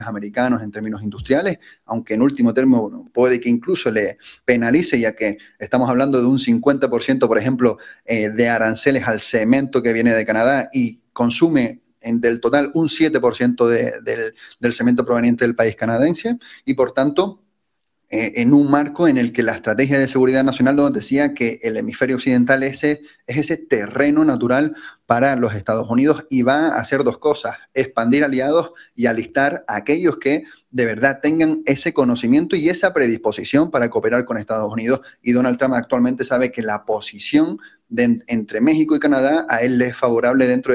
americanos en términos industriales, aunque en último término bueno, puede que incluso le penalice, ya que estamos hablando de un 50%, por ejemplo, de aranceles al cemento que viene de Canadá y consume del total un 7% del cemento proveniente del país canadiense y, por tanto, en un marco en el que la estrategia de seguridad nacional nos decía que el hemisferio occidental es ese terreno natural para los Estados Unidos y va a hacer dos cosas: expandir aliados y alistar a aquellos que de verdad tengan ese conocimiento y esa predisposición para cooperar con Estados Unidos. Y Donald Trump actualmente sabe que la posición entre México y Canadá a él le es favorable dentro de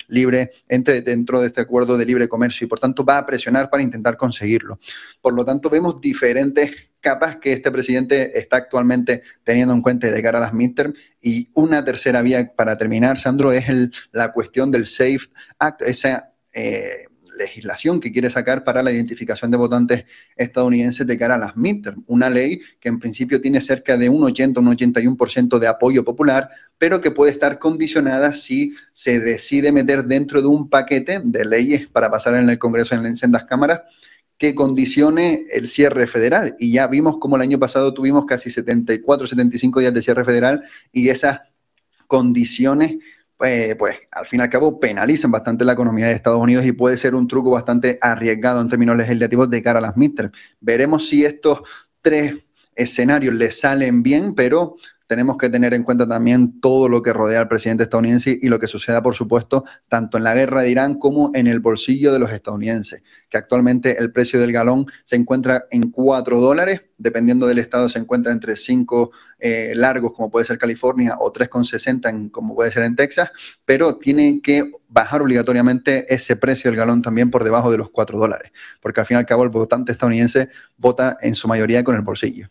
este acuerdo de libre comercio y por tanto va a presionar para intentar conseguirlo. Por lo tanto, vemos diferentes capas que este presidente está actualmente teniendo en cuenta de cara a las midterm. Y una tercera vía para terminar, Sandro, es la cuestión del SAFE Act, esa legislación que quiere sacar para la identificación de votantes estadounidenses de cara a las midterm. Una ley que en principio tiene cerca de un 80, un 81% de apoyo popular, pero que puede estar condicionada si se decide meter dentro de un paquete de leyes para pasar en el Congreso en sendas cámaras que condicione el cierre federal. Y ya vimos como el año pasado tuvimos casi 74, 75 días de cierre federal y esas condiciones pues al fin y al cabo penalizan bastante la economía de Estados Unidos y puede ser un truco bastante arriesgado en términos legislativos de cara a las midterms. Veremos si estos tres escenarios le salen bien, pero tenemos que tener en cuenta también todo lo que rodea al presidente estadounidense y lo que suceda, por supuesto, tanto en la guerra de Irán como en el bolsillo de los estadounidenses, que actualmente el precio del galón se encuentra en $4, dependiendo del estado se encuentra entre 5 largos, como puede ser California, o 3,60 como puede ser en Texas, pero tiene que bajar obligatoriamente ese precio del galón también por debajo de los $4, porque al fin y al cabo el votante estadounidense vota en su mayoría con el bolsillo.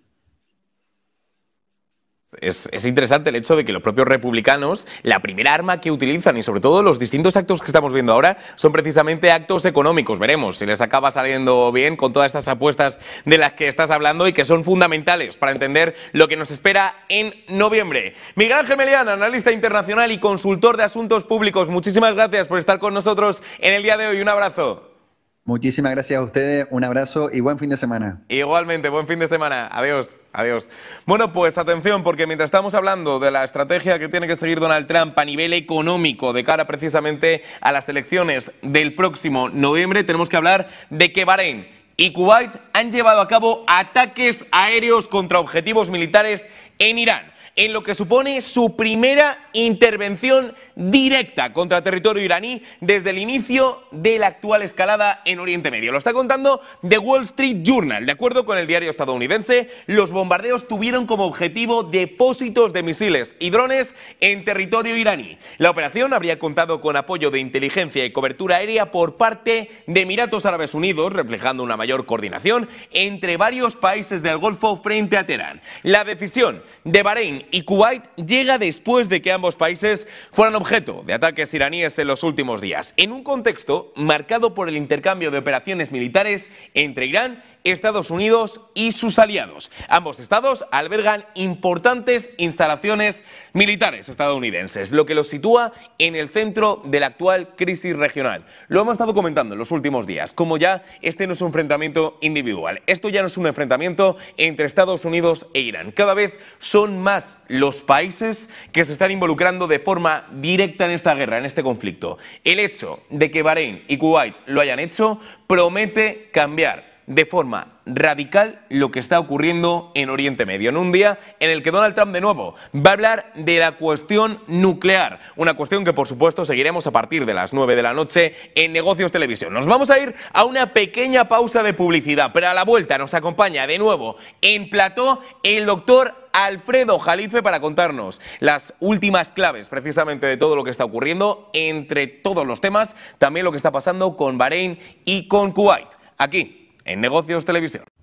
Es interesante el hecho de que los propios republicanos, la primera arma que utilizan y sobre todo los distintos actos que estamos viendo ahora son precisamente actos económicos. Veremos si les acaba saliendo bien con todas estas apuestas de las que estás hablando y que son fundamentales para entender lo que nos espera en noviembre. Miguel Ángel Melián, analista internacional y consultor de asuntos públicos, muchísimas gracias por estar con nosotros en el día de hoy. Un abrazo. Muchísimas gracias a ustedes, un abrazo y buen fin de semana. Igualmente, buen fin de semana. Adiós, adiós. Bueno, pues atención, porque mientras estamos hablando de la estrategia que tiene que seguir Donald Trump a nivel económico de cara precisamente a las elecciones del próximo noviembre, tenemos que hablar de que Bahrein y Kuwait han llevado a cabo ataques aéreos contra objetivos militares en Irán, en lo que supone su primera intervención directa contra territorio iraní desde el inicio de la actual escalada en Oriente Medio. Lo está contando The Wall Street Journal. De acuerdo con el diario estadounidense, los bombardeos tuvieron como objetivo depósitos de misiles y drones en territorio iraní. La operación habría contado con apoyo de inteligencia y cobertura aérea por parte de Emiratos Árabes Unidos, reflejando una mayor coordinación entre varios países del Golfo frente a Teherán. La decisión de Bahrein y Kuwait llega después de que ambos países fueran objeto de ataques iraníes en los últimos días, en un contexto marcado por el intercambio de operaciones militares entre Irán, Estados Unidos y sus aliados. Ambos estados albergan importantes instalaciones militares estadounidenses, lo que los sitúa en el centro de la actual crisis regional. Lo hemos estado comentando en los últimos días, como ya este no es un enfrentamiento individual, esto ya no es un enfrentamiento entre Estados Unidos e Irán. Cada vez son más los países que se están involucrando de forma directa en esta guerra, en este conflicto. El hecho de que Bahrein y Kuwait lo hayan hecho promete cambiar de forma radical lo que está ocurriendo en Oriente Medio, en un día en el que Donald Trump de nuevo va a hablar de la cuestión nuclear, una cuestión que por supuesto seguiremos a partir de las 9 de la noche en Negocios Televisión. Nos vamos a ir a una pequeña pausa de publicidad, pero a la vuelta nos acompaña de nuevo en plató el doctor Alfredo Jalife para contarnos las últimas claves precisamente de todo lo que está ocurriendo, entre todos los temas, también lo que está pasando con Bahrein y con Kuwait, aquí en Negocios Televisión.